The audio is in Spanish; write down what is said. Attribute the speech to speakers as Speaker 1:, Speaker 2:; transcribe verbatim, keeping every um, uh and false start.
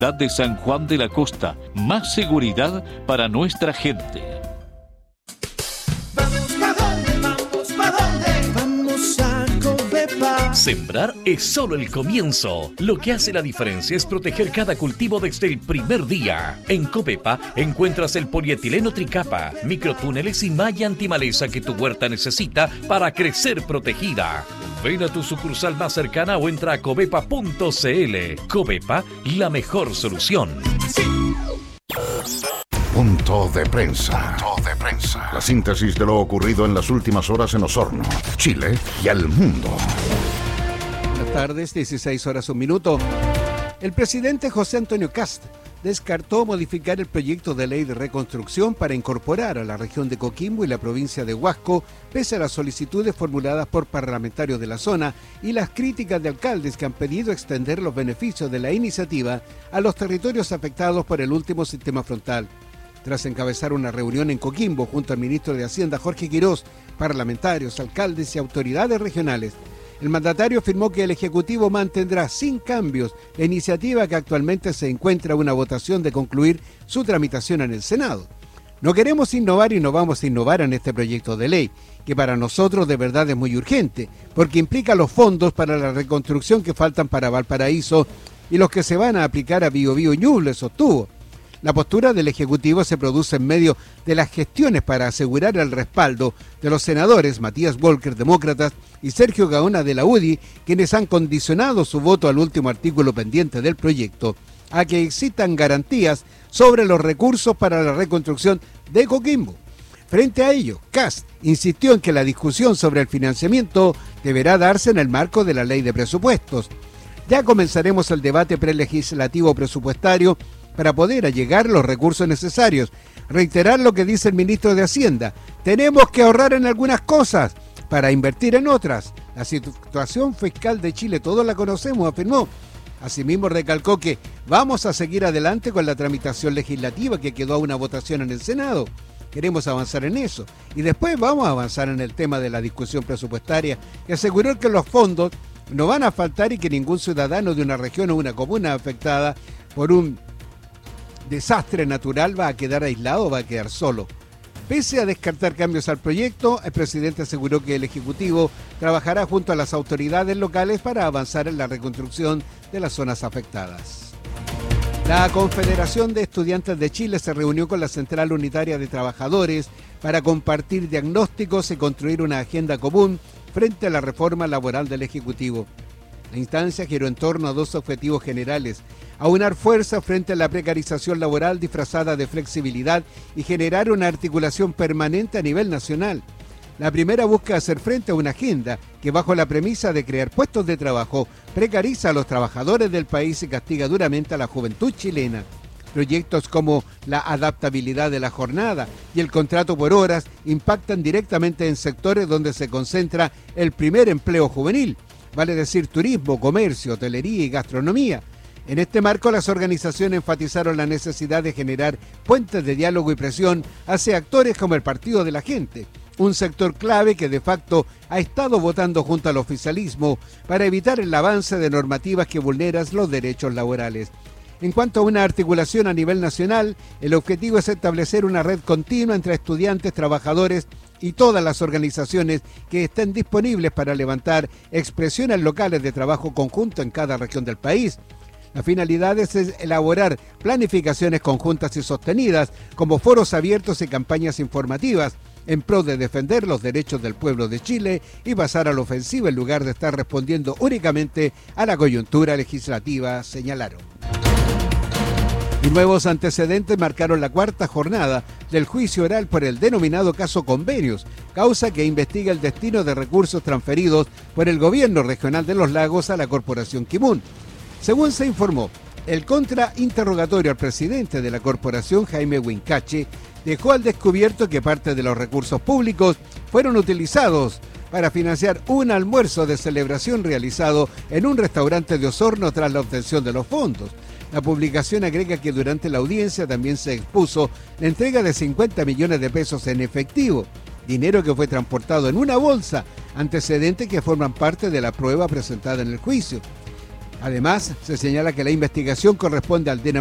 Speaker 1: de San Juan de la Costa, más seguridad para nuestra gente.
Speaker 2: Vamos, ¿pa' dónde? Vamos, ¿pa' dónde? Vamos a Covepa.
Speaker 3: Sembrar es solo el comienzo. Lo que hace la diferencia es proteger cada cultivo desde el primer día. En Covepa encuentras el polietileno tricapa, microtúneles y malla antimaleza que tu huerta necesita para crecer protegida. Ven a tu sucursal más cercana o entra a covepa punto cl. Covepa, la mejor solución.
Speaker 2: Sí.
Speaker 4: Punto de prensa. Punto de prensa. La síntesis de lo ocurrido en las últimas horas en Osorno, Chile y al mundo.
Speaker 5: Buenas tardes, dieciséis horas un minuto. El presidente José Antonio Kast descartó modificar el proyecto de ley de reconstrucción para incorporar a la región de Coquimbo y la provincia de Huasco, pese a las solicitudes formuladas por parlamentarios de la zona y las críticas de alcaldes que han pedido extender los beneficios de la iniciativa a los territorios afectados por el último sistema frontal. Tras encabezar una reunión en Coquimbo junto al ministro de Hacienda Jorge Quirós, parlamentarios, alcaldes y autoridades regionales, el mandatario afirmó que el Ejecutivo mantendrá sin cambios la iniciativa que actualmente se encuentra a una votación de concluir su tramitación en el Senado. No queremos innovar y no vamos a innovar en este proyecto de ley, que para nosotros de verdad es muy urgente, porque implica los fondos para la reconstrucción que faltan para Valparaíso y los que se van a aplicar a Biobío y Ñuble, sostuvo. La postura del Ejecutivo se produce en medio de las gestiones para asegurar el respaldo de los senadores Matías Walker, demócratas, y Sergio Gaona de la U D I, quienes han condicionado su voto al último artículo pendiente del proyecto, a que existan garantías sobre los recursos para la reconstrucción de Coquimbo. Frente a ello, Kast insistió en que la discusión sobre el financiamiento deberá darse en el marco de la ley de presupuestos. Ya comenzaremos el debate prelegislativo presupuestario para poder allegar los recursos necesarios. Reiterar lo que dice el ministro de Hacienda: tenemos que ahorrar en algunas cosas para invertir en otras. La situación fiscal de Chile todos la conocemos, afirmó. Asimismo recalcó que vamos a seguir adelante con la tramitación legislativa que quedó a una votación en el Senado. Queremos avanzar en eso y después vamos a avanzar en el tema de la discusión presupuestaria, y aseguró que los fondos no van a faltar y que ningún ciudadano de una región o una comuna afectada por un desastre natural va a quedar aislado o va a quedar solo. Pese a descartar cambios al proyecto, el presidente aseguró que el Ejecutivo trabajará junto a las autoridades locales para avanzar en la reconstrucción de las zonas afectadas. La Confederación de Estudiantes de Chile se reunió con la Central Unitaria de Trabajadores para compartir diagnósticos y construir una agenda común frente a la reforma laboral del Ejecutivo. La instancia giró en torno a dos objetivos generales: aunar fuerza frente a la precarización laboral disfrazada de flexibilidad y generar una articulación permanente a nivel nacional. La primera busca hacer frente a una agenda que, bajo la premisa de crear puestos de trabajo, precariza a los trabajadores del país y castiga duramente a la juventud chilena. Proyectos como la adaptabilidad de la jornada y el contrato por horas impactan directamente en sectores donde se concentra el primer empleo juvenil, vale decir turismo, comercio, hotelería y gastronomía. En este marco, las organizaciones enfatizaron la necesidad de generar puentes de diálogo y presión hacia actores como el Partido de la Gente, un sector clave que de facto ha estado votando junto al oficialismo para evitar el avance de normativas que vulneran los derechos laborales. En cuanto a una articulación a nivel nacional, el objetivo es establecer una red continua entre estudiantes, trabajadores y todas las organizaciones que estén disponibles para levantar expresiones locales de trabajo conjunto en cada región del país. La finalidad es elaborar planificaciones conjuntas y sostenidas, como foros abiertos y campañas informativas, en pro de defender los derechos del pueblo de Chile y pasar a la ofensiva en lugar de estar respondiendo únicamente a la coyuntura legislativa, señalaron. Y nuevos antecedentes marcaron la cuarta jornada del juicio oral por el denominado caso Convenios, causa que investiga el destino de recursos transferidos por el gobierno regional de Los Lagos a la Corporación Kimun. Según se informó, el contrainterrogatorio al presidente de la corporación, Jaime Wincache, dejó al descubierto que parte de los recursos públicos fueron utilizados para financiar un almuerzo de celebración realizado en un restaurante de Osorno tras la obtención de los fondos. La publicación agrega que durante la audiencia también se expuso la entrega de cincuenta millones de pesos en efectivo, dinero que fue transportado en una bolsa, antecedentes que forman parte de la prueba presentada en el juicio. Además, se señala que la investigación corresponde al denominado